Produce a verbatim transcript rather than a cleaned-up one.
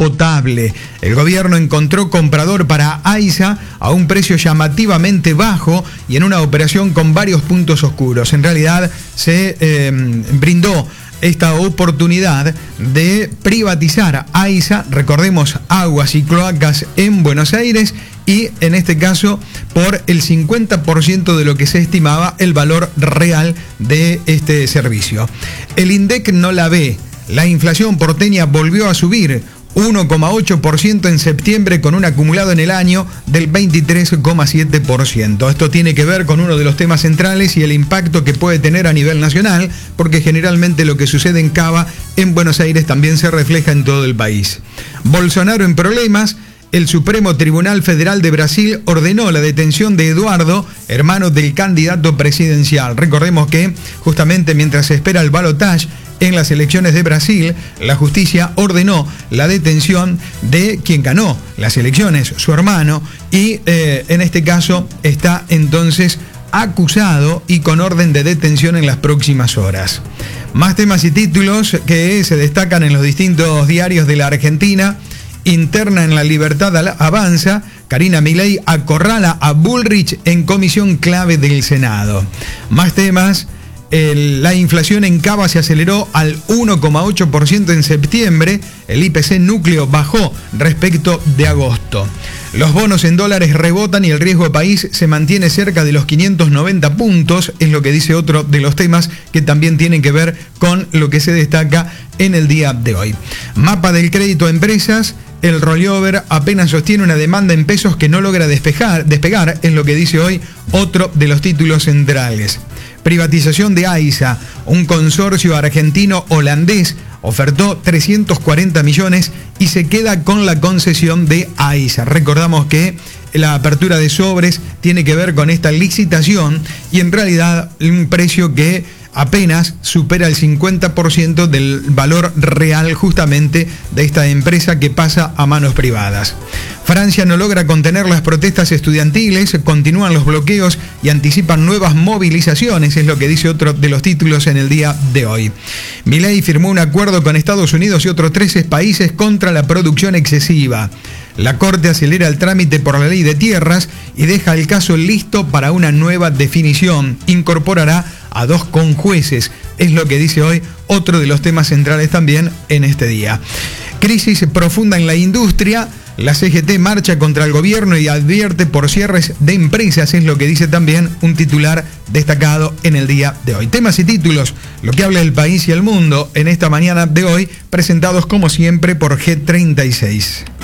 potable. El gobierno encontró comprador para AISA a un precio llamativamente bajo y en una operación con varios puntos oscuros. En realidad se eh, brindó esta oportunidad de privatizar AISA, recordemos, Aguas y Cloacas en Buenos Aires, y en este caso por el cincuenta por ciento de lo que se estimaba el valor real de este servicio. El INDEC no la ve. La inflación porteña volvió a subir uno coma ocho por ciento en septiembre con un acumulado en el año del veintitrés coma siete por ciento. Esto tiene que ver con uno de los temas centrales y el impacto que puede tener a nivel nacional, porque generalmente lo que sucede en Cava, en Buenos Aires, también se refleja en todo el país. Bolsonaro en problemas. El Supremo Tribunal Federal de Brasil ordenó la detención de Eduardo, hermano del candidato presidencial. Recordemos que justamente mientras se espera el balotaje en las elecciones de Brasil, la justicia ordenó la detención de quien ganó las elecciones, su hermano, y eh, en este caso está entonces acusado y con orden de detención en las próximas horas. Más temas y títulos que se destacan en los distintos diarios de la Argentina. Interna en la libertad avanza. Karina Milei acorrala a Bullrich en comisión clave del Senado. Más temas. El, la inflación en Cava se aceleró al uno coma ocho por ciento en septiembre. El I P C núcleo bajó respecto de agosto. Los bonos en dólares rebotan y el riesgo país se mantiene cerca de los quinientos noventa puntos, es lo que dice otro de los temas que también tienen que ver con lo que se destaca en el día de hoy. Mapa del crédito a empresas. El rollover apenas sostiene una demanda en pesos que no logra despejar, despegar, es lo que dice hoy otro de los títulos centrales. Privatización de AISA. Un consorcio argentino-holandés ofertó trescientos cuarenta millones y se queda con la concesión de AISA. Recordamos que la apertura de sobres tiene que ver con esta licitación y en realidad un precio que apenas supera el cincuenta por ciento del valor real justamente de esta empresa que pasa a manos privadas. Francia no logra contener las protestas estudiantiles, continúan los bloqueos y anticipan nuevas movilizaciones, es lo que dice otro de los títulos en el día de hoy. Milei firmó un acuerdo con Estados Unidos y otros trece países contra la producción excesiva. La Corte acelera el trámite por la ley de tierras y deja el caso listo para una nueva definición. Incorporará a dos conjueces, es lo que dice hoy otro de los temas centrales también en este día. Crisis profunda en la industria. La C G T marcha contra el gobierno y advierte por cierres de empresas, es lo que dice también un titular destacado en el día de hoy. Temas y títulos, lo que habla el país y el mundo en esta mañana de hoy, presentados como siempre por G treinta y seis.